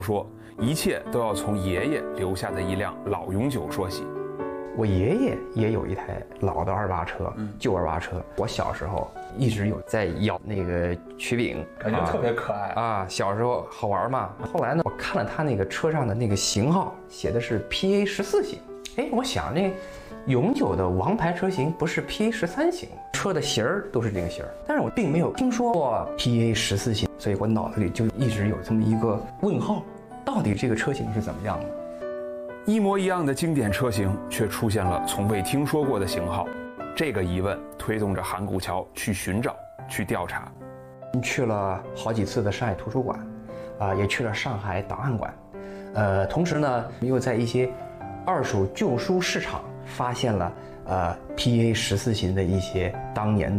说一切都要从爷爷留下的一辆老永久说起。 我爷爷也有一台老的288车，旧288车。我小时候一直有在咬那个曲柄， 感觉特别可爱啊。小时候好玩嘛。后来呢，我看了他那个车上的那个型号，写的是 PA14型。哎，我想那永久的王牌车型不是 PA13型，车的型儿都是这个型儿，但是我并没有听说过 PA14型，所以我脑子里就一直有这么一个问号，到底这个车型是怎么样的？ 一模一样的经典车型，却出现了从未听说过的型号。这个疑问推动着韩古桥去寻找、去调查。 去了好几次的上海图书馆，也去了上海档案馆，同时呢，又在一些二手旧书市场发现了PA14型的一些当年